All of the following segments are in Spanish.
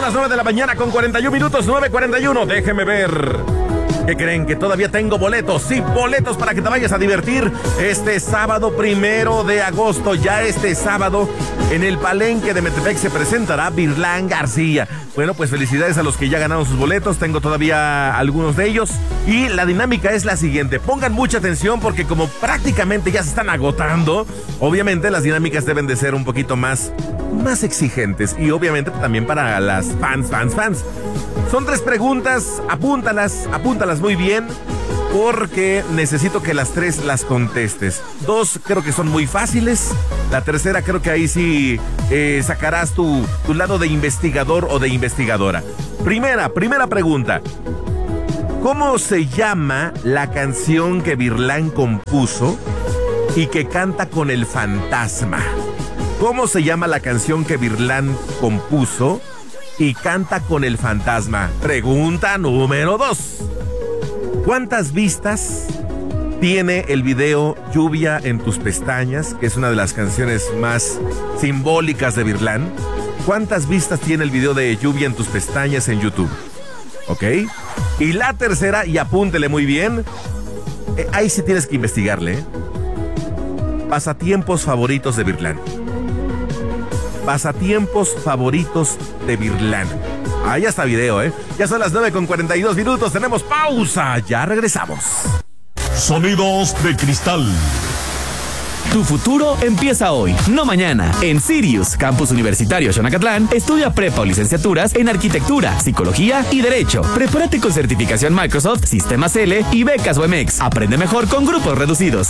las 9 de la mañana con 41 minutos, 9:41. Déjeme ver. ¿Qué creen? Que todavía tengo boletos. Sí, boletos para que te vayas a divertir este sábado 1 de agosto. Ya este sábado en el Palenque de Metepec se presentará Virlán García. Bueno, pues felicidades a los que ya ganaron sus boletos. Tengo todavía algunos de ellos. Y la dinámica es la siguiente. Pongan mucha atención porque como prácticamente ya se están agotando, obviamente las dinámicas deben de ser un poquito más exigentes. Y obviamente también para las fans. Son 3 preguntas. Apúntalas muy bien, porque necesito que las 3 las contestes. 2 creo que son muy fáciles. La tercera creo que ahí sí sacarás tu lado de investigador o de investigadora. Primera pregunta. ¿Cómo se llama la canción que Virlán compuso y que canta con el fantasma? ¿Cómo se llama la canción que Virlán compuso y canta con el fantasma? Pregunta número 2. ¿Cuántas vistas tiene el video Lluvia en tus pestañas, que es una de las canciones más simbólicas de Virlán? ¿Cuántas vistas tiene el video de Lluvia en tus pestañas en YouTube? ¿Ok? Y la tercera, y apúntele muy bien, ahí sí tienes que investigarle, ¿eh? Pasatiempos favoritos de Virlán. Pasatiempos favoritos de Virlán. Ah, ya está video, ¿eh? Ya son las 9:42 minutos. Tenemos pausa. Ya regresamos. Sonidos de cristal. Tu futuro empieza hoy, no mañana. En Sirius, Campus Universitario Xonacatlán, estudia prepa o licenciaturas en Arquitectura, Psicología y Derecho. Prepárate con certificación Microsoft, Sistemas L y becas UMX. Aprende mejor con grupos reducidos.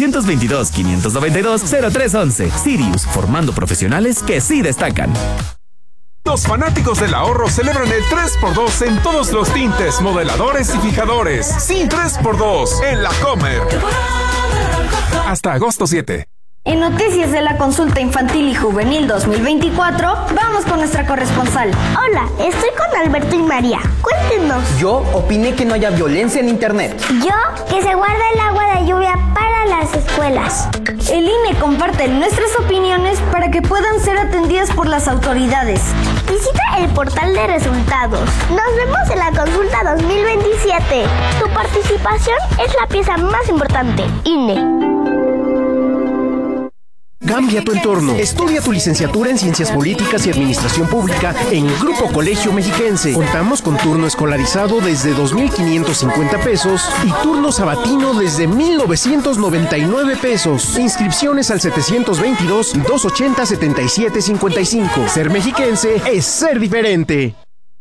722-592-0311. Sirius, formando profesionales que sí destacan. Los fanáticos del ahorro celebran el 3x2 en todos los tintes, modeladores y fijadores. Sí, 3x2 en La Comer. Hasta agosto 7. En noticias de la consulta infantil y juvenil 2024, vamos con nuestra corresponsal. Hola, estoy con Alberto y María. Cuéntenos. Yo opiné que no haya violencia en internet. Yo, que se guarda el agua de lluvia para las escuelas. El INE comparte nuestras opiniones para que puedan ser atendidas por las autoridades. Visita el portal de resultados. Nos vemos en la consulta 2027. Tu participación es la pieza más importante. INE. Cambia tu entorno. Estudia tu licenciatura en Ciencias Políticas y Administración Pública en Grupo Colegio Mexiquense. Contamos con turno escolarizado desde 2,550 pesos y turno sabatino desde 1,999 pesos. Inscripciones al 722-280-7755. Ser mexiquense es ser diferente.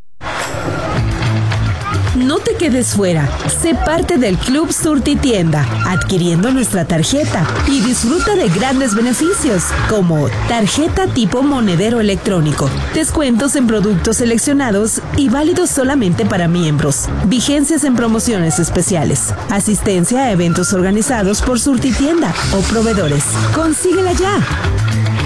No te quedes fuera. Sé parte del Club Surtitienda, adquiriendo nuestra tarjeta y disfruta de grandes beneficios, como tarjeta tipo monedero electrónico, descuentos en productos seleccionados y válidos solamente para miembros, vigencias en promociones especiales, asistencia a eventos organizados por Surtitienda o proveedores. ¡Consíguela ya!